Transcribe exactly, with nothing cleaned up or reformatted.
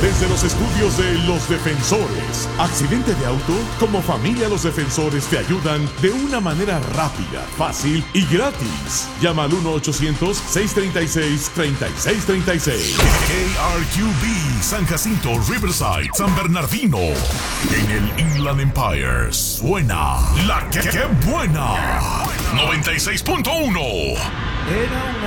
Desde los estudios de Los Defensores. ¿Accidente de auto? Como familia Los Defensores te ayudan de una manera rápida, fácil y gratis. Llama al uno ochocientos, seiscientos treinta y seis, treinta y seis treinta y seis. K R Q B, San Jacinto, Riverside, San Bernardino. En el Inland Empire suena la que, que buena. noventa y seis punto uno. Era